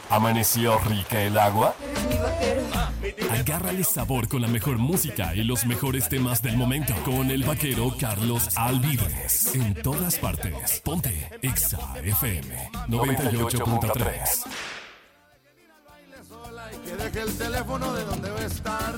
¿Amaneció rica el agua? Agárrale sabor con la mejor música y los mejores temas del momento. Con el vaquero Carlos Alvídez. En todas partes. Ponte Exa FM 98.3. Que deje el teléfono de donde va a estar.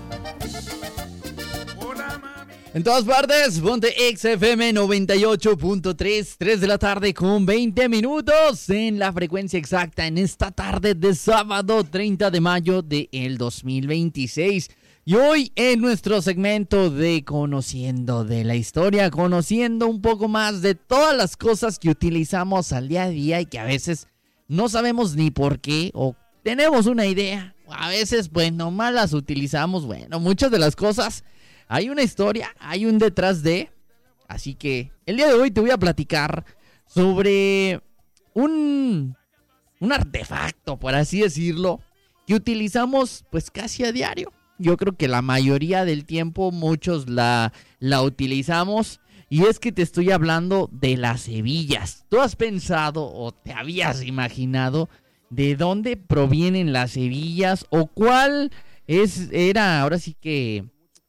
En todas partes, ponte XFM 98.3, 3 de la tarde con 20 minutos en la frecuencia exacta en esta tarde de sábado 30 de mayo del 2026. Y hoy en nuestro segmento de Conociendo de la Historia, conociendo un poco más de todas las cosas que utilizamos al día a día y que a veces no sabemos ni por qué o tenemos una idea. A veces pues nomás las utilizamos. Bueno, muchas de las cosas hay una historia, hay un detrás de. Así que el día de hoy te voy a platicar sobre un artefacto, por así decirlo, que utilizamos pues casi a diario. Yo creo que la mayoría del tiempo muchos la utilizamos. Y es que te estoy hablando de las hebillas. ¿Tú has pensado o te habías imaginado de dónde provienen las hebillas? ¿O cuál era ahora sí que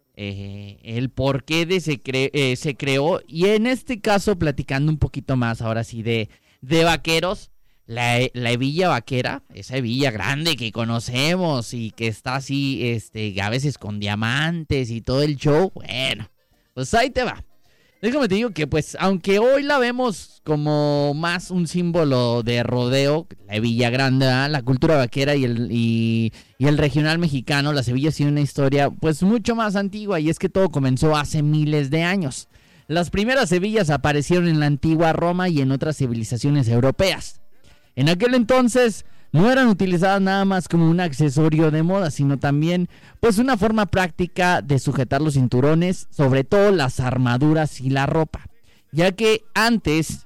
el porqué de se creó? Y en este caso, platicando un poquito más ahora sí de vaqueros, la hebilla vaquera, esa hebilla grande que conocemos y que está así, a veces con diamantes y todo el show. Bueno, pues ahí te va. Déjame te digo que pues aunque hoy la vemos como más un símbolo de rodeo, la hebilla grande, ¿verdad? La cultura vaquera y el regional mexicano, las hebillas tienen una historia pues mucho más antigua, y es que todo comenzó hace miles de años. Las primeras hebillas aparecieron en la antigua Roma y en otras civilizaciones europeas. En aquel entonces no eran utilizadas nada más como un accesorio de moda, sino también pues una forma práctica de sujetar los cinturones, sobre todo las armaduras y la ropa. Ya que antes,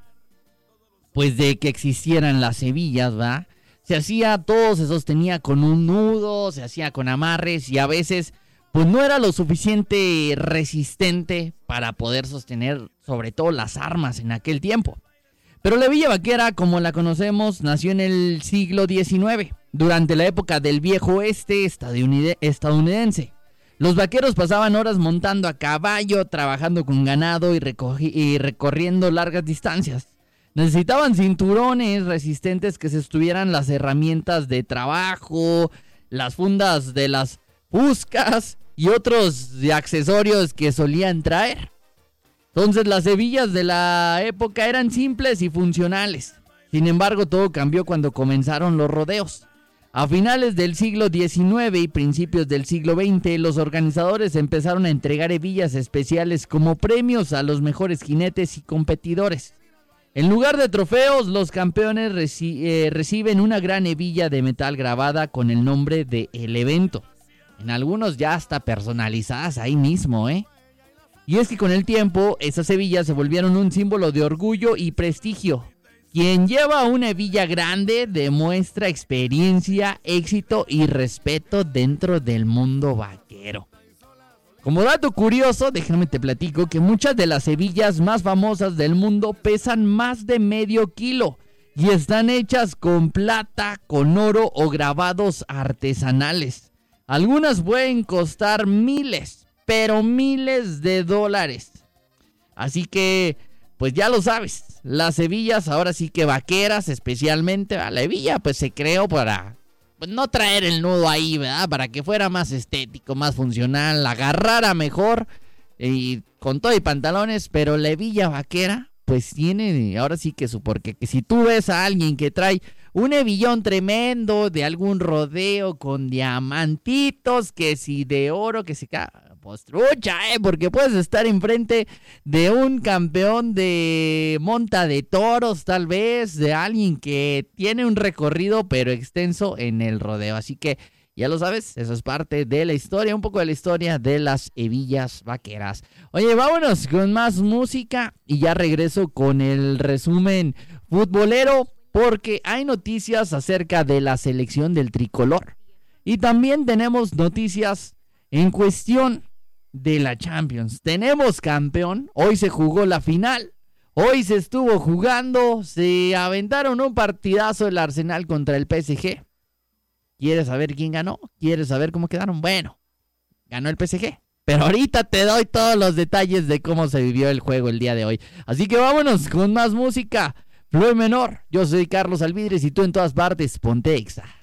pues de que existieran las hebillas, ¿va? Todo se sostenía con un nudo, se hacía con amarres y a veces pues no era lo suficiente resistente para poder sostener sobre todo las armas en aquel tiempo. Pero la hebilla vaquera, como la conocemos, nació en el siglo XIX, durante la época del viejo oeste estadounidense. Los vaqueros pasaban horas montando a caballo, trabajando con ganado y recorriendo largas distancias. Necesitaban cinturones resistentes que sostuvieran las herramientas de trabajo, las fundas de las fuscas y otros accesorios que solían traer. Entonces las hebillas de la época eran simples y funcionales. Sin embargo, todo cambió cuando comenzaron los rodeos. A finales del siglo XIX y principios del siglo XX, los organizadores empezaron a entregar hebillas especiales como premios a los mejores jinetes y competidores. En lugar de trofeos, los campeones reciben una gran hebilla de metal grabada con el nombre del evento. En algunos ya hasta personalizadas ahí mismo, Y es que con el tiempo, esas hebillas se volvieron un símbolo de orgullo y prestigio. Quien lleva una hebilla grande demuestra experiencia, éxito y respeto dentro del mundo vaquero. Como dato curioso, déjame te platico que muchas de las hebillas más famosas del mundo pesan más de medio kilo y están hechas con plata, con oro o grabados artesanales. Algunas pueden costar miles, pero miles de dólares. Así que, pues ya lo sabes, las hebillas ahora sí que vaqueras especialmente, la hebilla pues se creó para pues, no traer el nudo ahí, ¿verdad? Para que fuera más estético, más funcional, agarrara mejor y con todo y pantalones, pero la hebilla vaquera pues tiene ahora sí que su porqué. Que si tú ves a alguien que trae un hebillón tremendo de algún rodeo con diamantitos, que si de oro, que si pues trucha, porque puedes estar enfrente de un campeón de monta de toros, tal vez, de alguien que tiene un recorrido pero extenso en el rodeo. Así que ya lo sabes, eso es parte de la historia, un poco de la historia de las hebillas vaqueras. Oye, vámonos con más música y ya regreso con el resumen futbolero, porque hay noticias acerca de la selección del tricolor. Y también tenemos noticias en cuestión de la Champions. Tenemos campeón, hoy se jugó la final. Hoy se estuvo jugando, se aventaron un partidazo el Arsenal contra el PSG. ¿Quieres saber quién ganó? ¿Quieres saber cómo quedaron? Bueno, ganó el PSG. Pero ahorita te doy todos los detalles de cómo se vivió el juego el día de hoy. Así que vámonos con más música. Floyd Menor, yo soy Carlos Alvidres y tú en todas partes, ponte Exa.